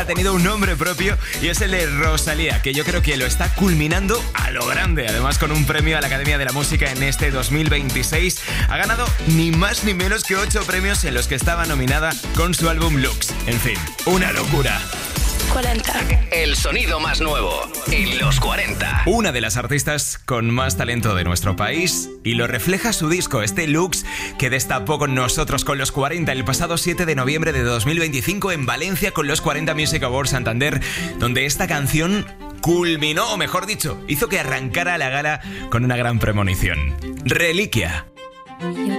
Ha tenido un nombre propio y es el de Rosalía, que yo creo que lo está culminando a lo grande. Además, con un premio a la Academia de la Música en este 2026. Ha ganado ni más ni menos que 8 premios en los que estaba nominada con su álbum Lux. En fin, una locura. 40. El sonido más nuevo en los 40. Una de las artistas con más talento de nuestro país, y lo refleja su disco, este Lux, que destapó con nosotros con los 40 el pasado 7 de noviembre de 2025 en Valencia con los 40 Music Awards Santander, donde esta canción culminó, o mejor dicho, hizo que arrancara la gala con una gran premonición. Reliquia. Yo